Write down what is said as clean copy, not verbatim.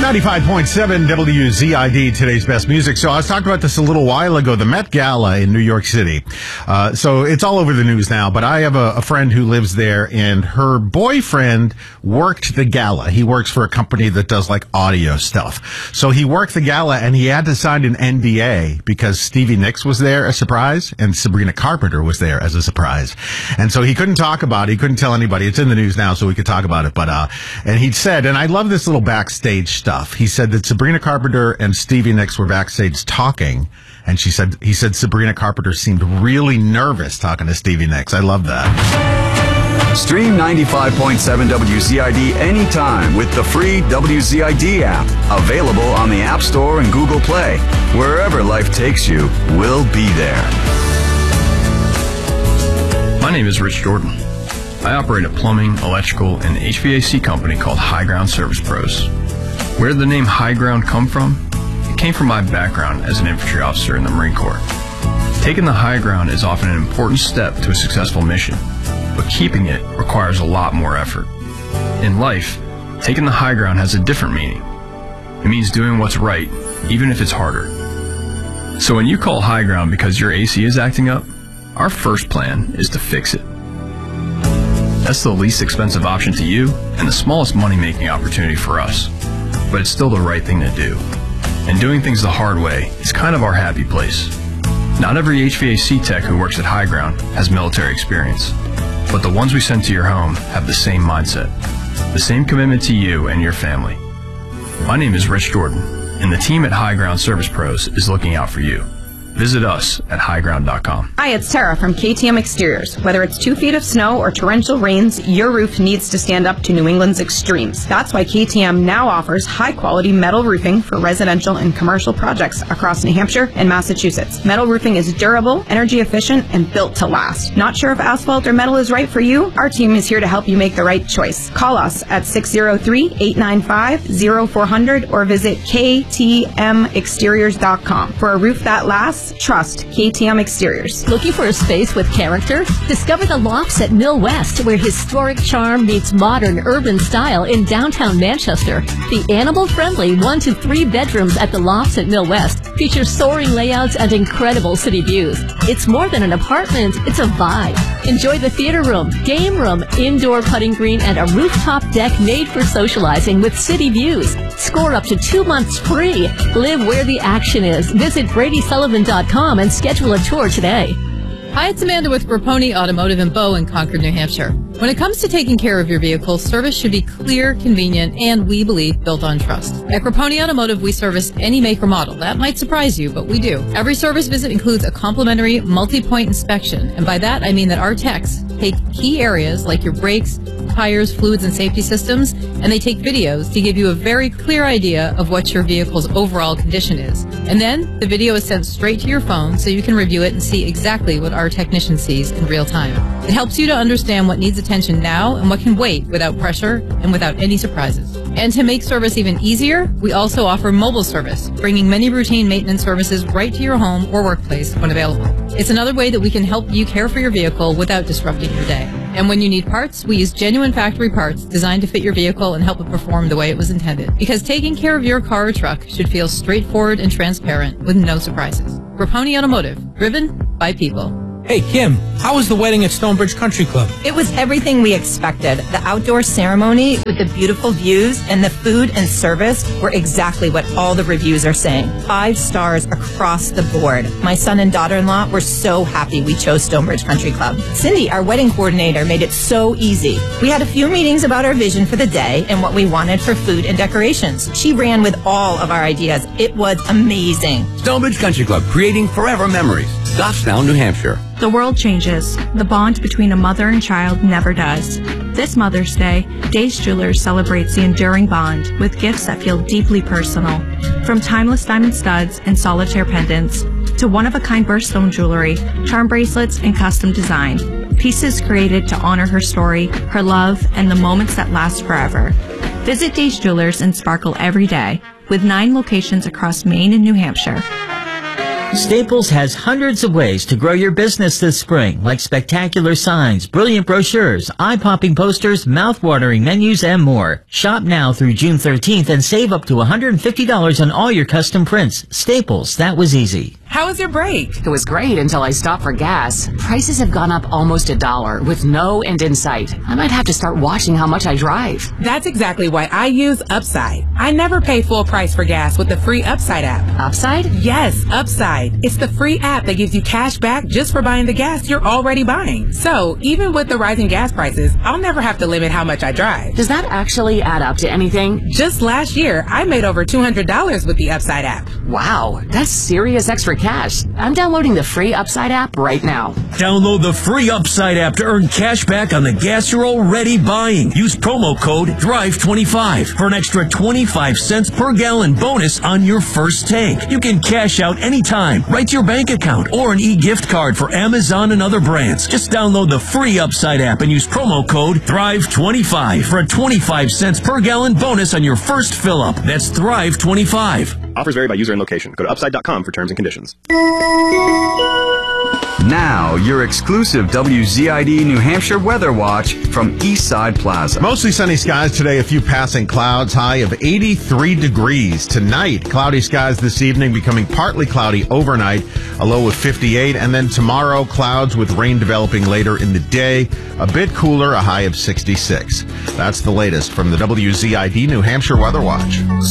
95.7 WZID, today's best music. So I was talking about this a little while ago, the Met Gala in New York City. So it's all over the news now, but I have a friend who lives there, and her boyfriend worked the gala. He works for a company that does like audio stuff. So he worked the gala, and he had to sign an NDA because Stevie Nicks was there, a surprise, and Sabrina Carpenter was there as a surprise. And so he couldn't talk about it. He couldn't tell anybody. It's in the news now, so we could talk about it. But, and he said, and I love this little backstage stuff. He said that Sabrina Carpenter and Stevie Nicks were backstage talking, and he said Sabrina Carpenter seemed really nervous talking to Stevie Nicks. I love that. Stream 95.7 WZID anytime with the free WZID app. Available on the App Store and Google Play. Wherever life takes you, we'll be there. My name is Rich Jordan. I operate a plumbing, electrical, and HVAC company called High Ground Service Pros. Where did the name High Ground come from? It came from my background as an infantry officer in the Marine Corps. Taking the high ground is often an important step to a successful mission, but keeping it requires a lot more effort. In life, taking the high ground has a different meaning. It means doing what's right, even if it's harder. So when you call high ground because your AC is acting up, our first plan is to fix it. That's the least expensive option to you and the smallest money-making opportunity for us. But it's still the right thing to do. And doing things the hard way is kind of our happy place. Not every HVAC tech who works at High Ground has military experience, but the ones we send to your home have the same mindset, the same commitment to you and your family. My name is Rich Jordan, and the team at High Ground Service Pros is looking out for you. Visit us at highground.com. Hi, it's Tara from KTM Exteriors. Whether it's 2 feet of snow or torrential rains, your roof needs to stand up to New England's extremes. That's why KTM now offers high-quality metal roofing for residential and commercial projects across New Hampshire and Massachusetts. Metal roofing is durable, energy efficient, and built to last. Not sure if asphalt or metal is right for you? Our team is here to help you make the right choice. Call us at 603-895-0400 or visit ktmexteriors.com. For a roof that lasts, trust KTM Exteriors. Looking for a space with character? Discover the Lofts at Mill West, where historic charm meets modern urban style in downtown Manchester. The animal-friendly 1 to 3 bedrooms at the Lofts at Mill West feature soaring layouts and incredible city views. It's more than an apartment, it's a vibe. Enjoy the theater room, game room, indoor putting green, and a rooftop deck made for socializing with city views. Score up to 2 months free. Live where the action is. Visit BradySullivan.com and schedule a tour today. Hi, it's Amanda with Grapponi Automotive in Bow in Concord, New Hampshire. When it comes to taking care of your vehicle, service should be clear, convenient, and we believe built on trust. At Grapponi Automotive, we service any make or model. That might surprise you, but we do. Every service visit includes a complimentary multi-point inspection, and by that I mean that our techs take key areas like your brakes, tires, fluids, and safety systems, and they take videos to give you a very clear idea of what your vehicle's overall condition is. And then the video is sent straight to your phone so you can review it and see exactly what our technician sees in real time. It helps you to understand what needs attention now and what can wait without pressure and without any surprises. And to make service even easier, we also offer mobile service, bringing many routine maintenance services right to your home or workplace when available. It's another way that we can help you care for your vehicle without disrupting your day. And when you need parts, we use genuine factory parts designed to fit your vehicle and help it perform the way it was intended. Because taking care of your car or truck should feel straightforward and transparent with no surprises. Grapponi Automotive, driven by people. Hey, Kim, how was the wedding at Stonebridge Country Club? It was everything we expected. The outdoor ceremony with the beautiful views and the food and service were exactly what all the reviews are saying. 5 stars across the board. My son and daughter-in-law were so happy we chose Stonebridge Country Club. Cindy, our wedding coordinator, made it so easy. We had a few meetings about our vision for the day and what we wanted for food and decorations. She ran with all of our ideas. It was amazing. Stonebridge Country Club, creating forever memories. Goffstown, New Hampshire. The world changes. The bond between a mother and child never does. This Mother's Day, Days Jewelers celebrates the enduring bond with gifts that feel deeply personal. From timeless diamond studs and solitaire pendants to one-of-a-kind birthstone jewelry, charm bracelets, and custom design. Pieces created to honor her story, her love, and the moments that last forever. Visit Days Jewelers and sparkle every day with 9 locations across Maine and New Hampshire. Staples has hundreds of ways to grow your business this spring, like spectacular signs, brilliant brochures, eye-popping posters, mouth-watering menus, and more. Shop now through June 13th and save up to $150 on all your custom prints. Staples, that was easy. How was your break? It was great until I stopped for gas. Prices have gone up almost $1 with no end in sight. I might have to start watching how much I drive. That's exactly why I use Upside. I never pay full price for gas with the free Upside app. Upside? Yes, Upside. It's the free app that gives you cash back just for buying the gas you're already buying. So, even with the rising gas prices, I'll never have to limit how much I drive. Does that actually add up to anything? Just last year, I made over $200 with the Upside app. Wow, that's serious extra cash. I'm downloading the free Upside app right now. Download the free Upside app to earn cash back on the gas you're already buying. Use promo code DRIVE25 for an extra 25 cents per gallon bonus on your first tank. You can cash out anytime, right to your bank account, or an e-gift card for Amazon and other brands. Just download the free Upside app and use promo code DRIVE25 for a 25 cents per gallon bonus on your first fill-up. That's DRIVE25. Offers vary by user and location. Go to upside.com for terms and conditions. Now, your exclusive WZID New Hampshire Weather Watch from Eastside Plaza. Mostly sunny skies today, a few passing clouds, high of 83 degrees. Tonight, cloudy skies this evening, becoming partly cloudy overnight, a low of 58. And then tomorrow, clouds with rain developing later in the day, a bit cooler, a high of 66. That's the latest from the WZID New Hampshire Weather Watch.